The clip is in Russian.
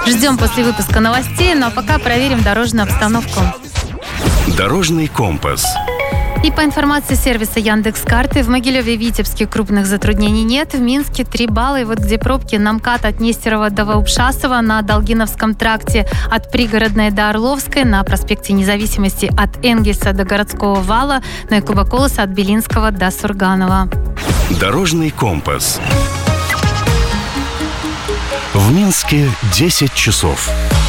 Ждем после выпуска новостей, но пока проверим дорожную обстановку. Дорожный компас. И по информации сервиса Яндекс.Карты, в Могилеве и Витебске крупных затруднений нет. В Минске 3 балла. И вот где пробки на МКАД от Нестерова до Ваупшасова, на Долгиновском тракте от Пригородной до Орловской, на проспекте Независимости от Энгельса до Городского вала, на Якуба Колоса от Белинского до Сурганова. Дорожный компас. В Минске 10 часов.